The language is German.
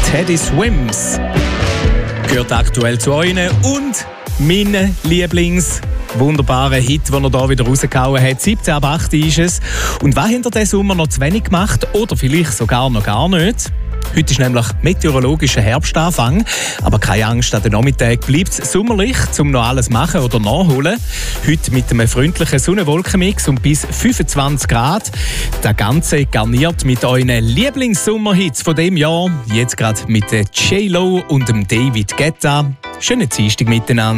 Teddy Swims. Gehört aktuell zu euren und meinen wunderbaren Hit, den er hier wieder rausgehauen hat. 17 ab 8 ist es. Und was habt ihr diesen Sommer noch zu wenig gemacht? Oder vielleicht sogar noch gar nicht? Heute ist nämlich meteorologischer Herbstanfang. Aber keine Angst, an den Nachmittag bleibt es sommerlich, um noch alles machen oder nachholen. Heute mit einem freundlichen Sonnenwolkenmix und bis 25 Grad. Das Ganze garniert mit euren Lieblingssommerhits von dem Jahr. Jetzt gerade mit J-Lo und dem David Guetta. Schönen Dienstag miteinander.